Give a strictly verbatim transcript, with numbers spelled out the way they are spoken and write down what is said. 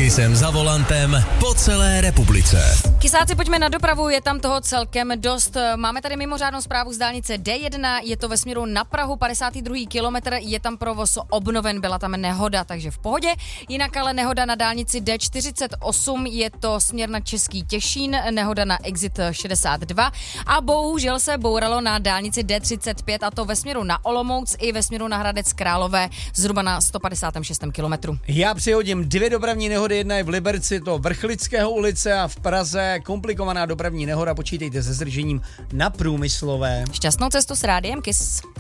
Kisem za volantem po celé republice. Kysáci, pojďme na dopravu, je tam toho celkem dost. Máme tady mimořádnou zprávu z dálnice D jedna, je to ve směru na Prahu, padesátý druhý kilometr, je tam provoz obnoven, byla tam nehoda, takže v pohodě. Jinak ale nehoda na dálnici D čtyřicet osm, je to směr na Český Těšín, nehoda na Exit šedesát dva a bohužel se bouralo na dálnici D třicet pět, a to ve směru na Olomouc i ve směru na Hradec Králové, zhruba na sto padesátém šestém kilometru. Já přihodím dvě dopravní nehody, jedna je v Liberci, to Vrchlického ulice, a v Praze komplikovaná dopravní nehoda, počítejte se zdržením na Průmyslové. Šťastnou cestu s rádiem Kiss.